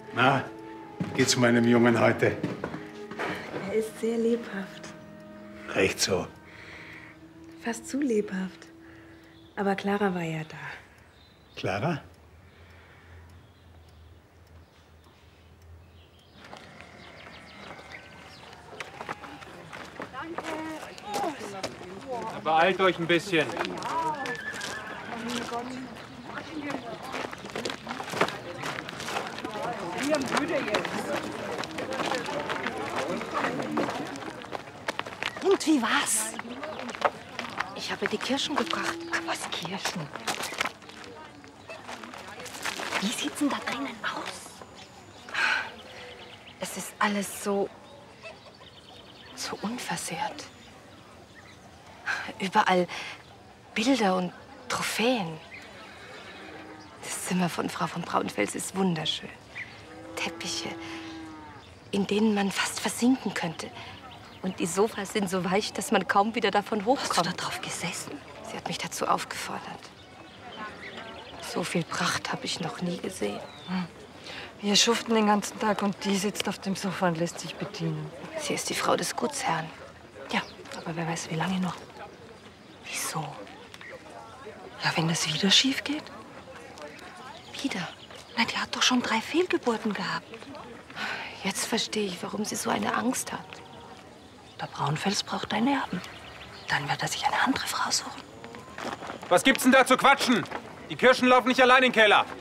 Na, wie geht's meinem Jungen heute? Er ist sehr lebhaft. Recht so. Fast zu lebhaft. Aber Clara war ja da. Clara? Beeilt euch ein bisschen. Und wie war's? Ich habe die Kirschen gebracht. Was Kirschen? Wie sieht's denn da drinnen aus? Es ist alles so unversehrt. Überall Bilder und Trophäen. Das Zimmer von Frau von Braunfels ist wunderschön. Teppiche, in denen man fast versinken könnte. Und die Sofas sind so weich, dass man kaum wieder davon hochkommt. Hast du da drauf gesessen? Sie hat mich dazu aufgefordert. So viel Pracht habe ich noch nie gesehen. Wir schuften den ganzen Tag und die sitzt auf dem Sofa und lässt sich bedienen. Sie ist die Frau des Gutsherrn. Ja, aber wer weiß, wie lange noch. Wieso? Ja, wenn das wieder schief geht? Wieder? Na, die hat doch schon 3 Fehlgeburten gehabt. Jetzt verstehe ich, warum sie so eine Angst hat. Der Braunfels braucht einen Erben. Dann wird er sich eine andere Frau suchen. Was gibt's denn da zu quatschen? Die Kirschen laufen nicht allein in den Keller.